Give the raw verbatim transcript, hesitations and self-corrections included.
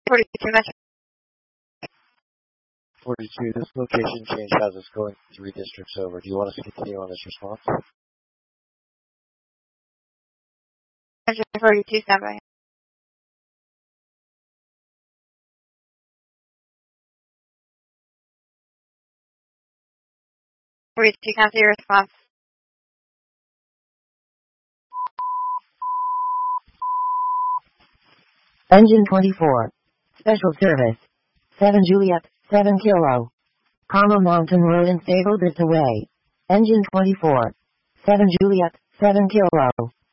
forty-two Metro. forty-two, this location change has us going three districts over. Do you want us to continue on this response? forty-two, stand by. forty-two, cancel your response. Engine twenty-four. Special service. seven Juliet, seven Kilo. Carmel Mountain Road and Stable this away. Engine twenty-four. seven Juliet, seven Kilo.